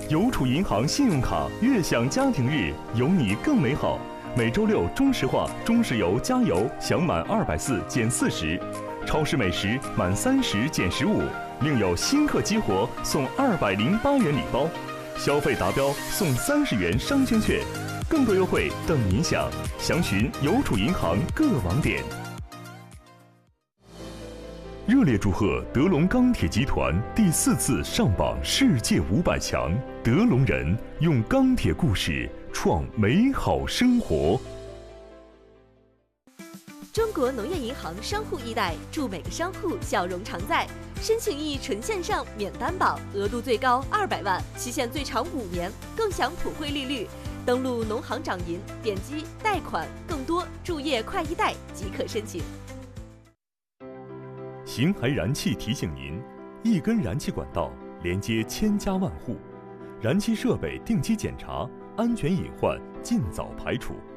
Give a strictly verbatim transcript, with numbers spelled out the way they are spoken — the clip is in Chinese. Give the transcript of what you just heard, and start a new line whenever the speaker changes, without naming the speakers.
邮储银行信用卡悦享家庭日，有你更美好。每周六中石化、中石油加油享满二百四减四十，超市美食满三十减十五，另有新客激活送二百零八元礼包，消费达标送三十元商圈券，更多优惠等您享。详询邮储银行各网点。热烈祝贺德龙钢铁集团第四次上榜世界五百强，德龙人用钢铁故事创美好生活。
中国农业银行商户易贷，祝每个商户笑容常在。申请易纯线上免担保，额度最高二百万，期限最长五年，更享普惠利率。登录农行掌银，点击贷款，更多注业快易贷即可申请。
邢台燃气提醒您：一根燃气管道连接千家万户，燃气设备定期检查，安全隐患尽早排除。